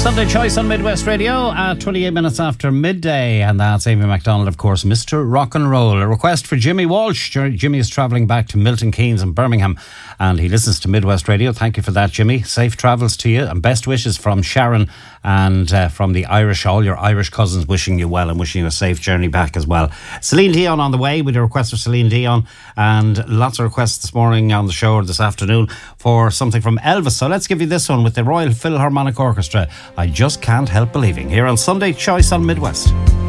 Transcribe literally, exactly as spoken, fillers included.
Sunday Choice on Midwest Radio at twenty-eight minutes after midday, and that's Amy MacDonald, of course, Mister Rock and Roll. A request for Jimmy Walsh. Jimmy is travelling back to Milton Keynes and Birmingham, and he listens to Midwest Radio. Thank you for that, Jimmy. Safe travels to you, and best wishes from Sharon and uh, from the Irish, all your Irish cousins, wishing you well and wishing you a safe journey back as well. Celine Dion on the way with a request for Celine Dion, and lots of requests this morning on the show or this afternoon for something from Elvis. So let's give you this one with the Royal Philharmonic Orchestra, I Just Can't Help Believing, here on Sunday Choice on Midwest.